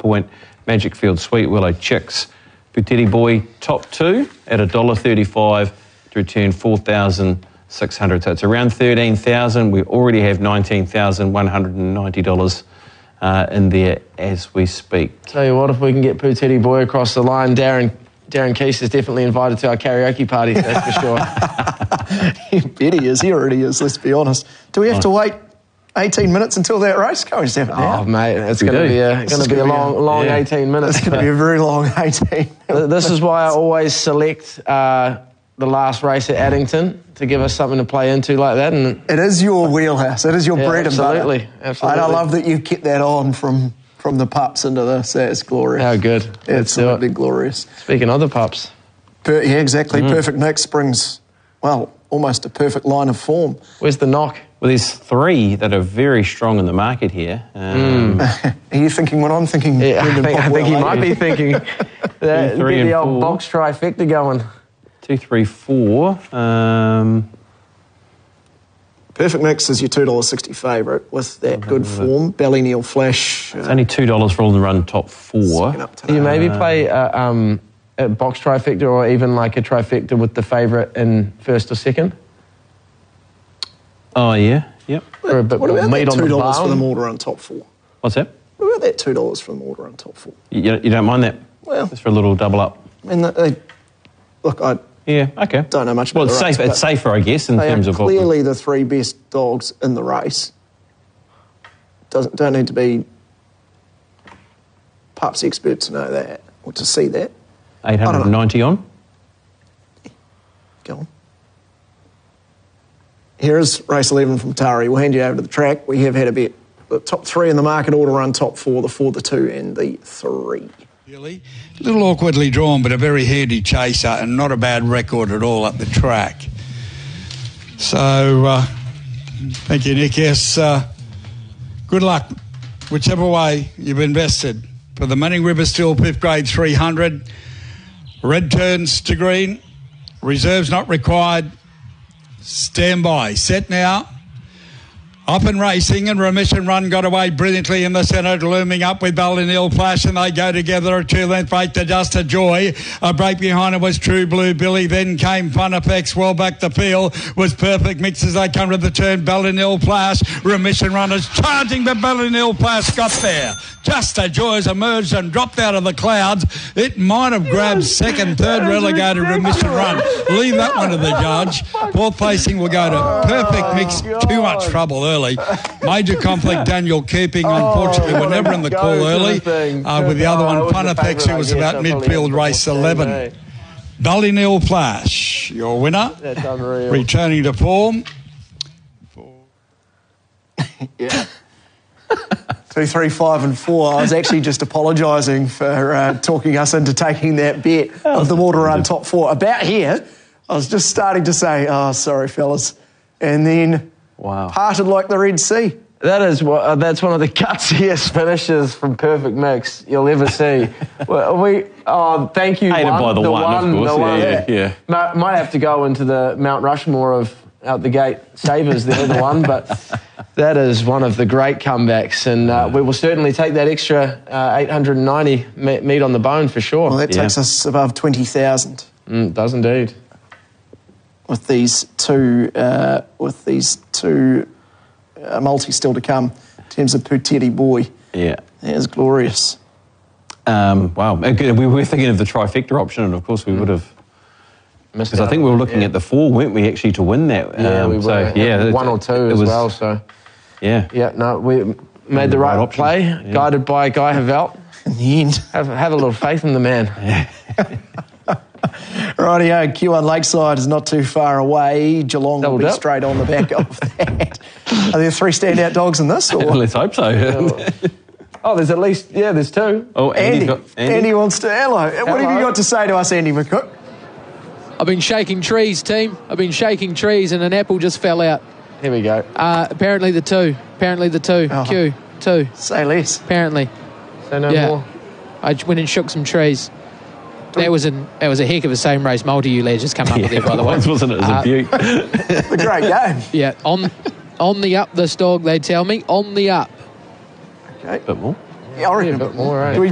Point, Magic Field, Sweet Willow, Chicks, Puteri Boy, top 2 at $1.35 to return 4,600. So it's around 13,000. We already have $19,190 in there as we speak. Tell you what, if we can get Puteri Boy across the line, Darren Keese is definitely invited to our karaoke party, that's for sure. You bet he is. He already is, let's be honest. Do we have to wait 18 minutes until that race? Can't we just have it now? Oh, mate, it's going to be a long 18 minutes. It's going to be a very long 18. This is why I always select the last race at Addington to give us something to play into like that. And it is your wheelhouse. It is your bread and butter. Absolutely. And I love that you kept that on from the pups into this. That's glorious. How good. Absolutely glorious. Speaking of the pups. Yeah, exactly. Perfect Mix brings, well, almost a perfect line of form. Where's the knock? Well, there's 3 that are very strong in the market here. Are you thinking what I'm thinking? Yeah, I think he might be thinking. Get the old box trifecta going. 2, 3, 4. Perfect Mix is your $2.60 favourite with that good form. Ballyneal Flash. It's only $2 for all the run top 4. Do you maybe play a box trifecta or even like a trifecta with the favourite in first or second? Oh, yeah. Yep. What about that $2 for them all to run top 4? What's that? What about that $2 for them all to run top 4? You don't mind that? Well, just for a little double up. I mean, look, I don't know much about the race. It's safer, I guess, in terms of... clearly the 3 best dogs in the race. Don't need to be pups experts to know that, or to see that. 890 on? Go on. Here is race 11 from Tari. We'll hand you over to the track. We have had a bet. The top 3 in the market all to run top 4, the 4, the 2 and the 3. A little awkwardly drawn, but a very handy chaser and not a bad record at all up the track. So, thank you, Nick. Yes, good luck, whichever way you've invested. For the Manning River Steel 5th grade 300, red turns to green, reserves not required, stand by, set now. Up and racing, and Remission Run got away brilliantly in the centre, looming up with Ballyneal Flash, and they go together a 2-length break to Just a Joy. A break behind it was True Blue Billy, then came Fun Effects, well back the field was Perfect Mix as they come to the turn. Ballyneal Flash, Remission Run is charging, but Ballyneal Flash got there. Just a Joy has emerged and dropped out of the clouds. It might have grabbed second, third, relegated Remission Run. Leave that one to the judge. 4th placing will go to Perfect Mix. Too much trouble early. Major conflict, Daniel Keeping. Unfortunately, we're never in the call early. With the other one, Fun Effects, who was about midfield race 11. Ballyneal Flash, your winner. That's unreal. Returning to form. Yeah. 2, 3, 5 and 4. I was actually just apologising for talking us into taking that bet of the water run top 4. About here, I was just starting to say, oh, sorry, fellas. And then parted like the Red Sea. That's one of the gutsiest finishes from Perfect Mix you'll ever see. Thank you. Hated by the one, of course. Yeah. Might have to go into the Mount Rushmore of out the gate savers there, the one, but that is one of the great comebacks, and we will certainly take that extra 890 meat on the bone for sure. Well, that takes us above 20,000. It does indeed. With these two multis still to come in terms of Puteri Boy. Yeah. That is glorious. Wow. We were thinking of the trifecta option, and of course we would have missed. Because I think we were looking at the 4, weren't we, actually, to win that? We were. 1 or 2 as well, so... Yeah. Yeah, no, we made the right play, guided by Guy Havelt. In the end. Have a little faith in the man. Rightio, Q1 Lakeside is not too far away. Geelong will be straight on the back of that. Are there 3 standout dogs in this? Or? Let's hope so. There's at least, there's 2. Oh, Andy wants to, hello. What have you got to say to us, Andy McCook? I've been shaking trees, team. I've been shaking trees and an apple just fell out. Here we go. Apparently the 2. Oh. Q, 2. Say less. Apparently. Say no more. I went and shook some trees. That was a heck of a same race multi you lads just come up with there, by the way. Wasn't it? It was a beaut. A great game. Yeah, on the up, this dog, they tell me. On the up. Okay. A bit more. Yeah, I reckon a bit more, right?